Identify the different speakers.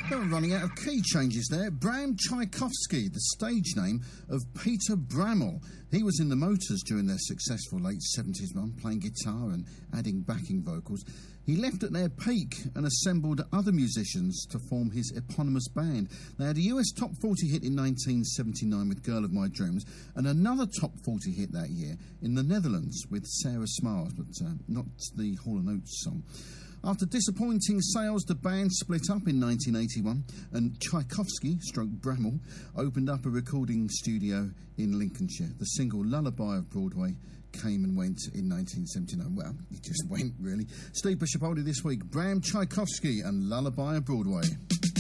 Speaker 1: They were running out of key changes there. Bram Tchaikovsky, the stage name of Peter Bramall. He was in the Motors during their successful late 70s run, playing guitar and adding backing vocals. He left at their peak and assembled other musicians to form his eponymous band. They had a US Top 40 hit in 1979 with Girl of My Dreams, and another Top 40 hit that year in the Netherlands with Sarah Smiles, but not the Hall & Oates song. After disappointing sales, the band split up in 1981, and Tchaikovsky, Bramall, opened up a recording studio in Lincolnshire. The single Lullaby of Broadway came and went in 1979. Well, it just went, really. Steve Bishopoldi this week, Bram Tchaikovsky and Lullaby of Broadway.